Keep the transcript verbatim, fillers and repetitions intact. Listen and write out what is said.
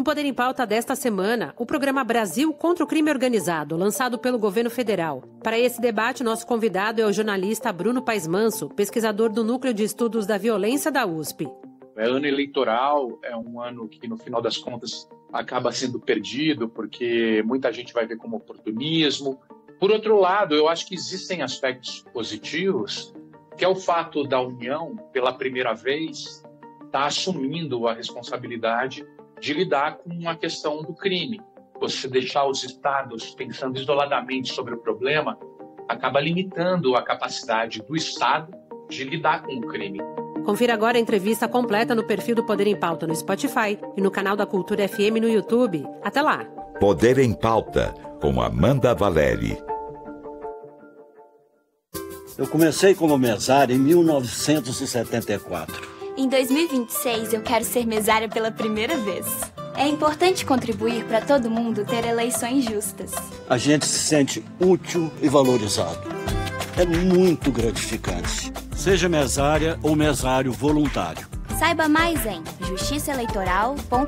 Poder em Pauta desta semana, o programa Brasil contra o Crime Organizado, lançado pelo governo federal. Para esse debate, nosso convidado é o jornalista Bruno Paes Manso, pesquisador do Núcleo de Estudos da Violência da U S P. É ano eleitoral, é um ano que, no final das contas, acaba sendo perdido, porque muita gente vai ver como oportunismo. Por outro lado, eu acho que existem aspectos positivos, que é o fato da União, pela primeira vez, estar assumindo a responsabilidade de lidar com a questão do crime. Você deixar os estados pensando isoladamente sobre o problema acaba limitando a capacidade do Estado de lidar com o crime. Confira agora a entrevista completa no perfil do Poder em Pauta no Spotify e no canal da Cultura F M no YouTube. Até lá! Poder em Pauta, com Amanda Valeri. Eu comecei como mesário em mil novecentos e setenta e quatro. Em dois mil e vinte e seis, eu quero ser mesária pela primeira vez. É importante contribuir para todo mundo ter eleições justas. A gente se sente útil e valorizado. É muito gratificante. Seja mesária ou mesário voluntário. Saiba mais em justiça eleitoral ponto